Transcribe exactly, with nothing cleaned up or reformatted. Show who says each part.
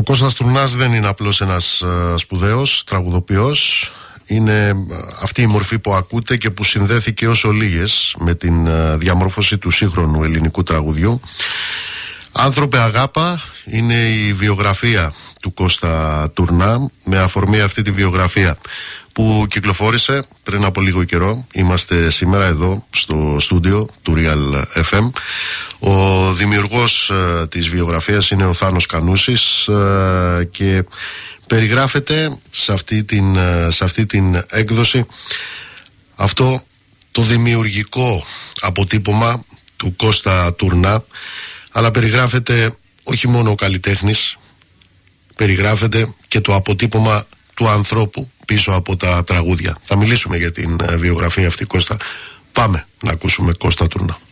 Speaker 1: Κώστας Τουρνάς δεν είναι απλώς ένας uh, σπουδαίος τραγουδοποιός. Είναι uh, αυτή η μορφή που ακούτε και που συνδέθηκε όσο λίγες με την uh, διαμόρφωση του σύγχρονου ελληνικού τραγουδιού. Άνθρωπε αγάπα είναι η βιογραφία του Κώστα Τουρνά. Με αφορμή αυτή τη βιογραφία που κυκλοφόρησε πριν από λίγο καιρό, είμαστε σήμερα εδώ στο στούντιο του Real εφ εμ. Ο δημιουργός ε, της βιογραφίας είναι ο Θάνος Κανούσης ε, και περιγράφεται σε αυτή την, ε, σε αυτή την έκδοση αυτό το δημιουργικό αποτύπωμα του Κώστα Τουρνά, αλλά περιγράφεται όχι μόνο ο καλλιτέχνης, περιγράφεται και το αποτύπωμα του ανθρώπου πίσω από τα τραγούδια. Θα μιλήσουμε για την βιογραφία αυτή, Κώστα. Πάμε να ακούσουμε Κώστα Τουρνά.